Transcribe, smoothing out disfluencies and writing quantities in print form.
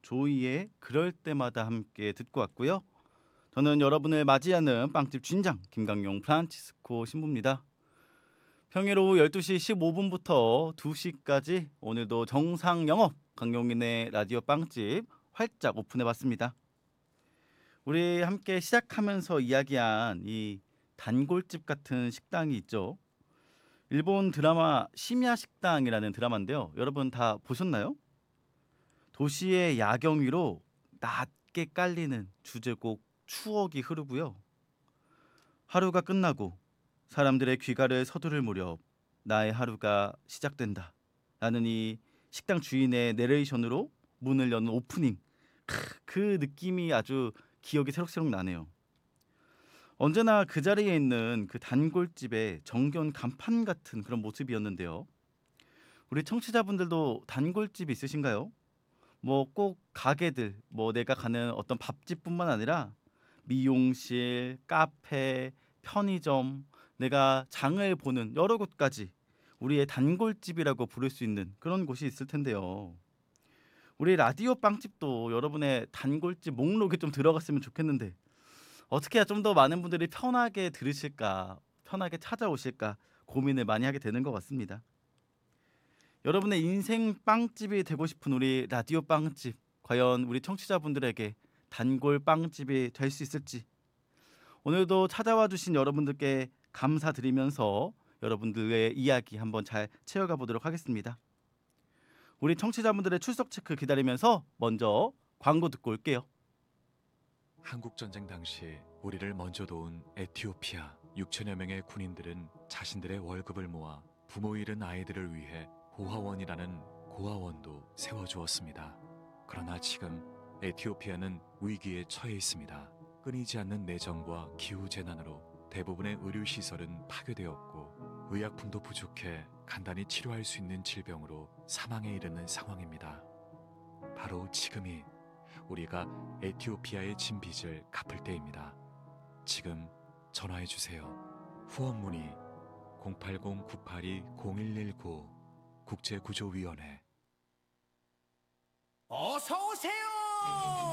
조이의 그럴 때마다 함께 듣고 왔고요. 저는 여러분을 맞이하는 빵집 주인장 김강용 프란치스코 신부입니다. 평일 오후 12시 15분부터 2시까지 오늘도 정상 영업 강용인의 라디오 빵집 활짝 오픈해 봤습니다. 우리 함께 시작하면서 이야기한 이 단골집 같은 식당이 있죠. 일본 드라마 심야 식당이라는 드라마인데요. 여러분 다 보셨나요? 도시의 야경 위로 낮게 깔리는 주제곡 추억이 흐르고요. 하루가 끝나고 사람들의 귀가를 서두를 무렵 나의 하루가 시작된다. 라는 이 식당 주인의 내레이션으로 문을 여는 오프닝. 그 느낌이 아주 기억이 새록새록 나네요. 언제나 그 자리에 있는 그 단골집의 정겨운 간판 같은 그런 모습이었는데요. 우리 청취자분들도 단골집 있으신가요? 뭐 꼭 가게들, 뭐 내가 가는 어떤 밥집뿐만 아니라 미용실, 카페, 편의점, 내가 장을 보는 여러 곳까지 우리의 단골집이라고 부를 수 있는 그런 곳이 있을 텐데요. 우리 라디오 빵집도 여러분의 단골집 목록에 좀 들어갔으면 좋겠는데 어떻게 해야 좀 더 많은 분들이 편하게 들으실까, 편하게 찾아오실까 고민을 많이 하게 되는 것 같습니다. 여러분의 인생 빵집이 되고 싶은 우리 라디오 빵집, 과연 우리 청취자분들에게 단골 빵집이 될 수 있을지 오늘도 찾아와 주신 여러분들께 감사드리면서 여러분들의 이야기 한번 잘 채워가 보도록 하겠습니다. 우리 청취자분들의 출석 체크 기다리면서 먼저 광고 듣고 올게요. 한국 전쟁 당시 우리를 먼저 도운 에티오피아 6천여 명의 군인들은 자신들의 월급을 모아 부모 잃은 아이들을 위해 고아원이라는 고아원도 세워주었습니다. 그러나 지금 에티오피아는 위기에 처해 있습니다. 끊이지 않는 내전과 기후재난으로 대부분의 의료시설은 파괴되었고 의약품도 부족해 간단히 치료할 수 있는 질병으로 사망에 이르는 상황입니다. 바로 지금이 우리가 에티오피아의 진 빚을 갚을 때입니다. 지금 전화해 주세요. 후원 문의 080-982-0119 국제구조위원회. 어서 오세요.